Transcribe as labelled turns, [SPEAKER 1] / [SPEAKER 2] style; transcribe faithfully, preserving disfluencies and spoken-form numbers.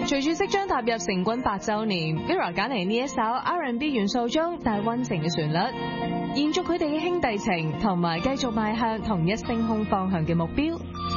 [SPEAKER 1] 隨住即將踏入成軍八週年 ，Mirror 揀嚟呢一首 R and B 元素中帶溫情嘅旋律，延續佢哋嘅兄弟情，同埋繼續邁向同一星空方向嘅目標。